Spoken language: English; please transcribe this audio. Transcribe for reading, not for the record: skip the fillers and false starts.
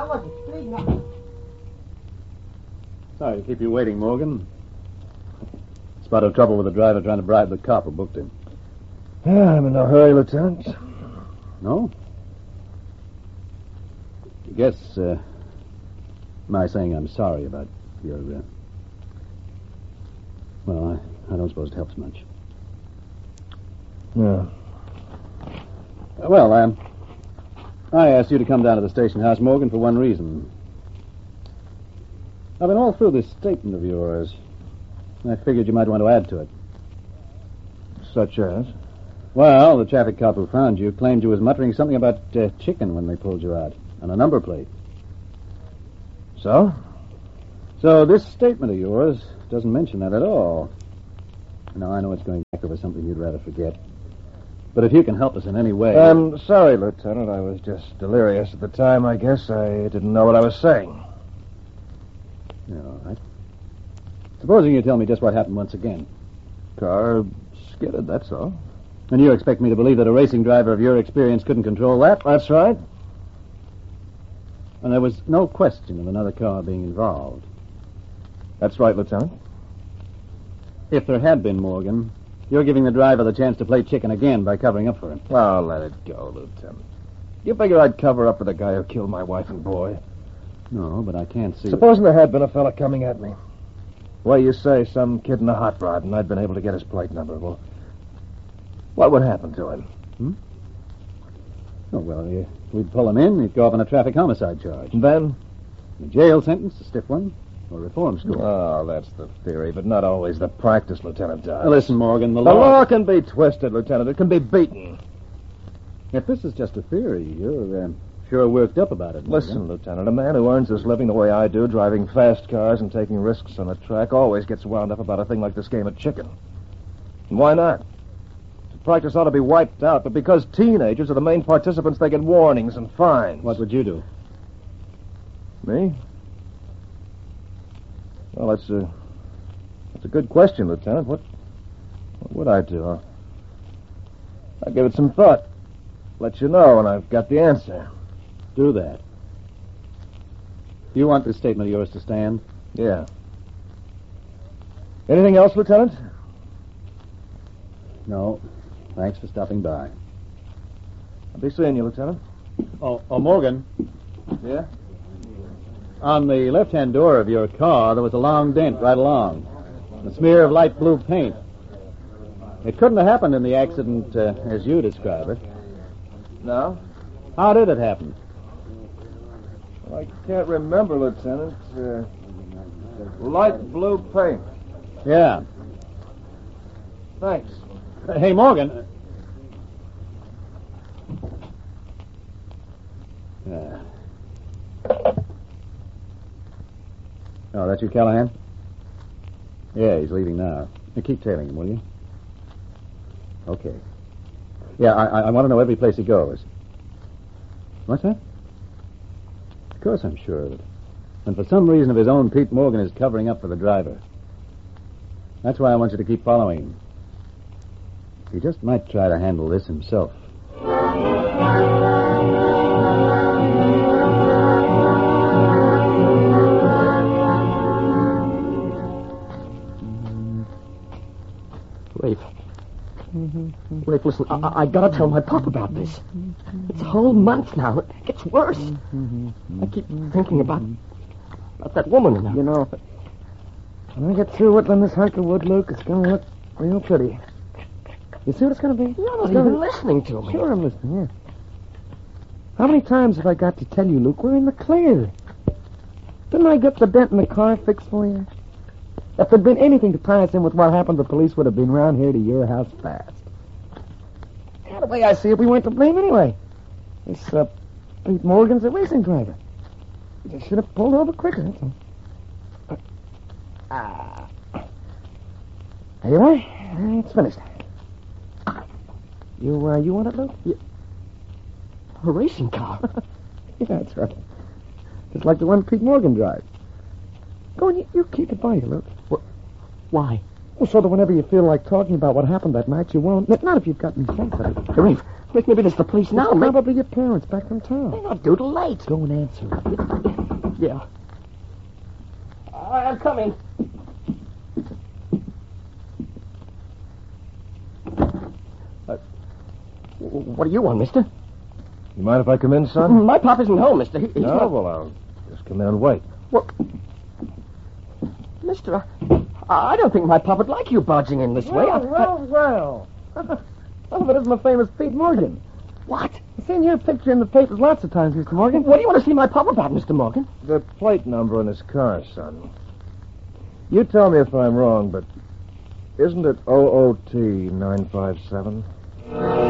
How was it? Straighten up. Sorry to keep you waiting, Morgan. Spot of trouble with the driver trying to bribe the cop who booked him. Yeah, I'm in no hurry, Lieutenant. No? I guess, my saying I'm sorry about your, well, I don't suppose it helps much. Yeah. Well, I asked you to come down to the station house, Morgan, for one reason. I've been all through this statement of yours. I figured you might want to add to it. Such as? Well, the traffic cop who found you claimed you was muttering something about chicken when they pulled you out on a number plate. So? So this statement of yours doesn't mention that at all. Now, I know it's going back over something you'd rather forget. But if you can help us in any way... I'm sorry, Lieutenant. I was just delirious at the time, I guess. I didn't know what I was saying. Yeah, all right. Supposing you tell me just what happened once again. Car skidded, that's all. And you expect me to believe that a racing driver of your experience couldn't control that? That's right. And there was no question of another car being involved. That's right, Lieutenant. If there had been, Morgan, you're giving the driver the chance to play chicken again by covering up for him. Oh, let it go, Lieutenant. You figure I'd cover up for the guy who killed my wife and boy? No, but I can't see... Supposing there had been a fella coming at me. Well, you say some kid in a hot rod, and I'd been able to get his plate number. Well, what would happen to him? Oh, well, we'd pull him in, he'd go up on a traffic homicide charge. And then? A jail sentence, a stiff one, or reform school. Oh, that's the theory, but not always the practice, Lieutenant Dodge. Now, listen, Morgan, the The law... law can be twisted, Lieutenant. It can be beaten. If this is just a theory, you're sure worked up about it, Morgan. Listen, Lieutenant, a man who earns his living the way I do, driving fast cars and taking risks on a track, always gets wound up about a thing like this game of chicken. And why not? The practice ought to be wiped out, but because teenagers are the main participants, they get warnings and fines. What would you do? Me? Well, that's a good question, Lieutenant. What would I do? I'll give it some thought. Let you know when I've got the answer. Do that. You want this statement of yours to stand? Yeah. Anything else, Lieutenant? No. Thanks for stopping by. I'll be seeing you, Lieutenant. Oh, Morgan. Yeah? On the left-hand door of your car, there was a long dent right along. A smear of light blue paint. It couldn't have happened in the accident as you describe it. No? How did it happen? Well, I can't remember, Lieutenant. Light blue paint. Yeah. Thanks. Hey, Morgan. Oh, that's you, Callahan? Yeah, he's leaving now. You keep tailing him, will you? Okay. Yeah, I want to know every place he goes. What's that? Of course I'm sure of it. And for some reason of his own, Pete Morgan is covering up for the driver. That's why I want you to keep following him. He just might try to handle this himself. Rafe, listen, I gotta tell my pop about this. It's a whole month now. It gets worse. I keep thinking about that woman in there. You know, when I get through whittling this hunk of wood, Luke, it's gonna look real pretty. You see what it's gonna be? You're not even listening to me. Sure I'm listening, yeah. How many times have I got to tell you, Luke, we're in the clear? Didn't I get the dent in the car fixed for you? If there'd been anything to tie us in with what happened, the police would have been round here to your house fast. Yeah, the way I see it, we weren't to blame anyway. This, Pete Morgan's a racing driver. He should have pulled over quicker, that's all. There you are. It's finished. You want it, Luke? Yeah. A racing car? Yeah, that's right. Just like the one Pete Morgan drives. Go on, you keep it by you, Luke. Why? Well, so that whenever you feel like talking about what happened that night, you won't. Not if you've got any sense of it. Hey, Rafe, maybe this is the place now. It's probably your parents back from town. They're not due till late. Go and answer it. Yeah. I'm coming. What do you want, mister? You mind if I come in, son? My pop isn't home, mister. He's No, not... well, I'll just come in and wait. Well, mister, I don't think my pop would like you barging in this way. Well. Some of it isn't the famous Pete Morgan. What? I've seen your picture in the papers lots of times, Mr. Morgan. What do you want to see my pop about, Mr. Morgan? The plate number on his car, son. You tell me if I'm wrong, but isn't it OOT 957?